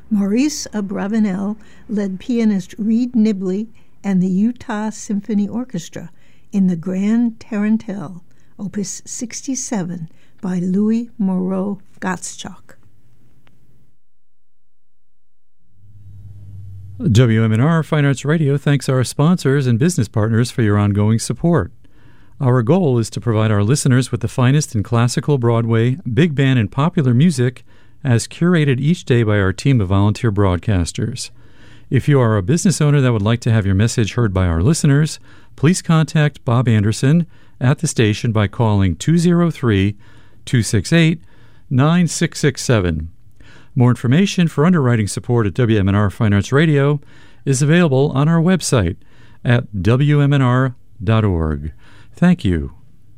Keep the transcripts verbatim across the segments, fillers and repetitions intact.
Maurice Abravanel led pianist Reed Nibley and the Utah Symphony Orchestra in the Grand Tarantelle, Opus sixty-seven, by Louis Moreau Gottschalk. W M N R Fine Arts Radio thanks our sponsors and business partners for your ongoing support. Our goal is to provide our listeners with the finest in classical, Broadway, big band, and popular music as curated each day by our team of volunteer broadcasters. If you are a business owner that would like to have your message heard by our listeners, please contact Bob Anderson at the station by calling two oh three, two six eight, nine six six seven. More information for underwriting support at W M N R Fine Arts Radio is available on our website at W M N R dot org. Thank you.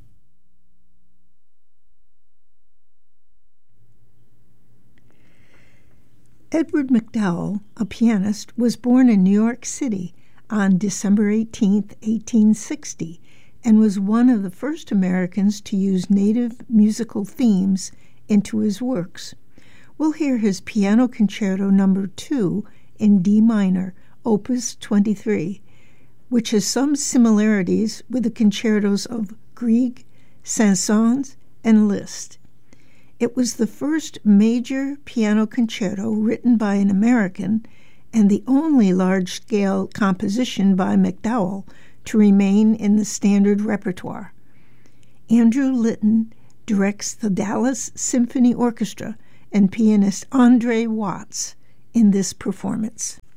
Edward McDowell, a pianist, was born in New York City on December eighteenth, eighteen sixty, and was one of the first Americans to use native musical themes into his works. We'll hear his Piano Concerto Number two in D minor, Opus twenty-three, which has some similarities with the concertos of Grieg, Saint-Saëns, and Liszt. It was the first major piano concerto written by an American and the only large-scale composition by McDowell to remain in the standard repertoire. Andrew Litton directs the Dallas Symphony Orchestra and pianist Andre Watts in this performance.